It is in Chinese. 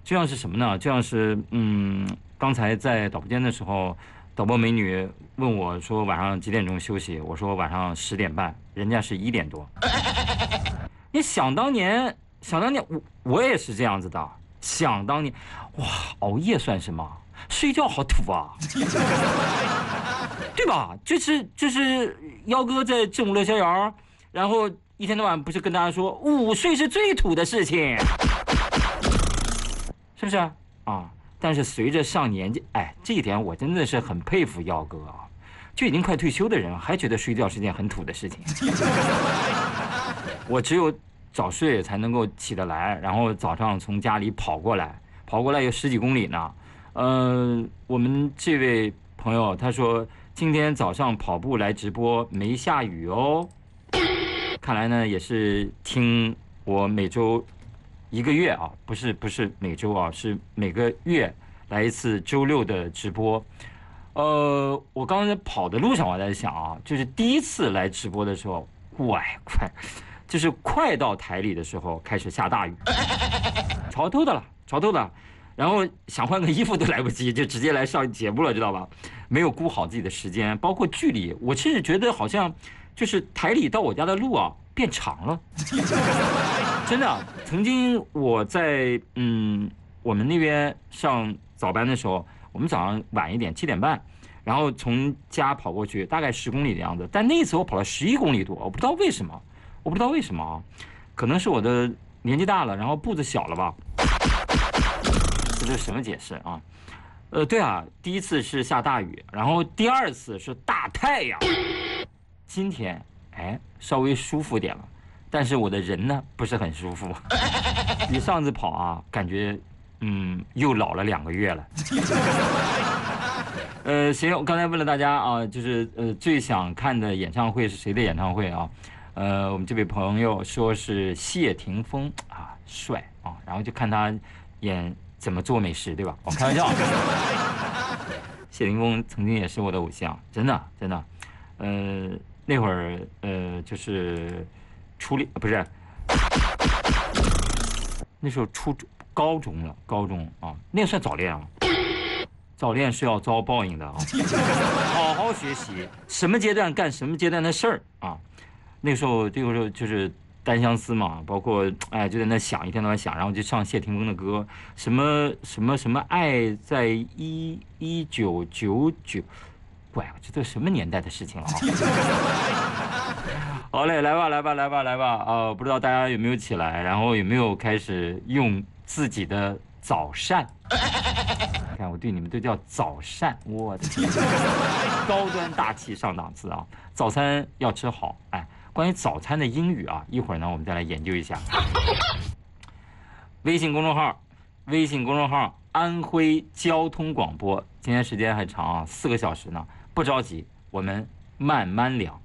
就像是什么呢？就像是刚才在导播间的时候，导播美女问我说晚上几点钟休息，我说晚上10点半，人家是1点多。你想当年，想当年我也是这样子的。想当年，哇，熬夜算什么？睡觉好土啊，对吧？就是幺哥在正午乐逍遥，然后一天到晚不是跟大家说午睡是最土的事情，是不是啊？但是随着上年纪，哎，这一点我真的是很佩服幺哥啊，就已经快退休的人还觉得睡觉是件很土的事情。我只有早睡才能够起得来，然后早上从家里跑过来有10几公里呢。我们这位朋友他说今天早上跑步来直播，没下雨哦。看来呢也是听我每周1个月啊，不是每周啊，是每个月来一次周6的直播。我刚才跑的路上我在想啊，就是第一次来直播的时候，就是快到台里的时候开始下大雨，潮透的了，然后想换个衣服都来不及，就直接来上节目了，知道吧？没有估好自己的时间，包括距离，我甚至觉得好像就是台里到我家的路啊变长了，真的。曾经我在我们那边上早班的时候，我们早上晚一点7点半。然后从家跑过去，大概10公里的样子。但那一次我跑了11公里多，我不知道为什么啊，可能是我的年纪大了，然后步子小了吧？这是什么解释啊？对啊，第一次是下大雨，然后第二次是大太阳。今天稍微舒服点了，但是我的人呢不是很舒服。比上次跑啊，感觉又老了2个月了。行，我刚才问了大家啊，就是最想看的演唱会是谁的演唱会啊？我们这位朋友说是谢霆锋啊，帅啊，然后就看他演怎么做美食，对吧？我开玩笑。谢霆锋曾经也是我的偶像，真的。那会儿就是不是，那时候高中啊，那算早恋啊。早恋是要遭报应的啊！好好学习，什么阶段干什么阶段的事儿啊！那个时候就是单相思嘛，包括就在那想，一天到晚想，然后就唱谢霆锋的歌，什么爱在1999，怪，这都什么年代的事情了啊！好嘞，来吧啊！不知道大家有没有起来，然后有没有开始用自己的早膳？看我对你们都叫早膳，我的天，高端大气上档次啊！早餐要吃好，关于早餐的英语啊，一会儿呢我们再来研究一下。微信公众号安徽交通广播，今天时间还长啊，4个小时呢，不着急，我们慢慢聊。